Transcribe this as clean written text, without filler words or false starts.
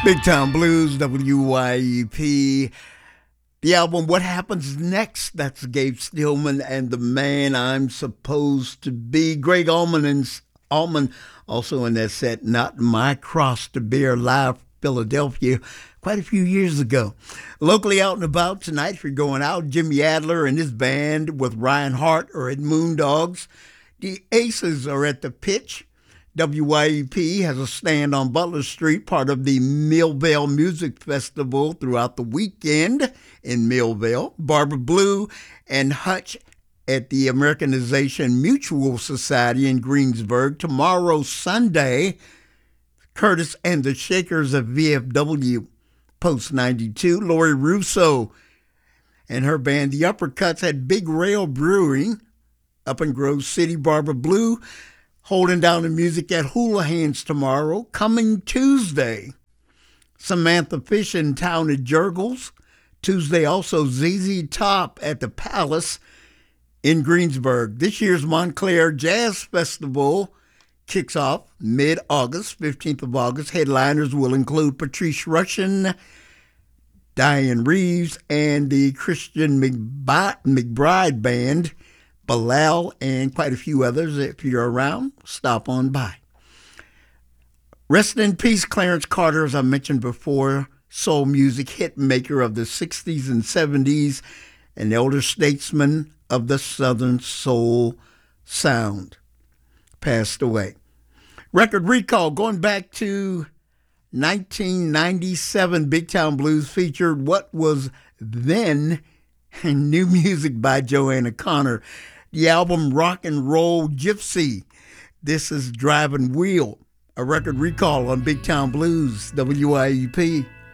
Big Town Blues, WYEP. The album What Happens Next, that's Gabe Stillman and the Man I'm Supposed to Be. Greg Allman also in that set, Not My Cross to Bear, live Philadelphia quite a few years ago. Locally out and about tonight, if you're going out, Jimmy Adler and his band with Ryan Hart are at Moondogs. The Aces are at the Pitch. WYEP has a stand on Butler Street, part of the Millvale Music Festival throughout the weekend in Millvale. Barbara Blue and Hutch at the Americanization Mutual Society in Greensburg. Tomorrow, Sunday, Curtis and the Shakers of VFW Post 92. Lori Russo and her band, The Uppercuts, at Big Rail Brewing up in Grove City. Barbara Blue holding down the music at Hula Hands tomorrow. Coming Tuesday, Samantha Fish in town at Jurgles. Tuesday also ZZ Top at the Palace in Greensburg. This year's Montclair Jazz Festival kicks off mid-August, 15th of August. Headliners will include Patrice Rushen, Diane Reeves, and the Christian McBride Band, Bilal, and quite a few others. If you're around, stop on by. Rest in peace, Clarence Carter, as I mentioned before, soul music hit maker of the 60s and 70s, an elder statesman of the Southern soul sound, passed away. Record recall, going back to 1997, Big Town Blues featured what was then new music by Joanna Connor. The album Rock and Roll Gypsy. This is Driving Wheel, a record recall on Big Town Blues, WYEP.